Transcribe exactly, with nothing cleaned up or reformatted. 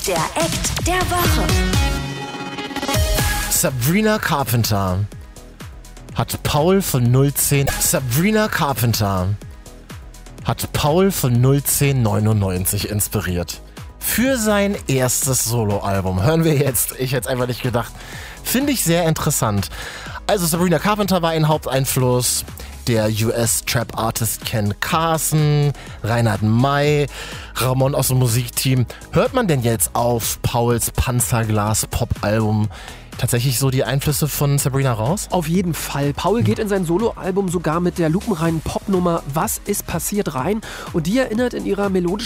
Der Act der Woche. Sabrina Carpenter hat Paul von null zehn Sabrina Carpenter hat Paul von null zehn neunundneunzig inspiriert. Für sein erstes Soloalbum. Hören wir jetzt. Ich hätte es einfach nicht gedacht. Finde ich sehr interessant. Also Sabrina Carpenter war ein Haupteinfluss. Der U S-Trap-Artist Ken Carson, Reinhard May, Ramon aus dem Musikteam. Hört man denn jetzt auf Pauls Panzerglas-Pop-Album tatsächlich so die Einflüsse von Sabrina raus? Auf jeden Fall. Paul geht in sein Soloalbum sogar mit der lupenreinen Popnummer Was ist passiert rein und die erinnert in ihrer melodischen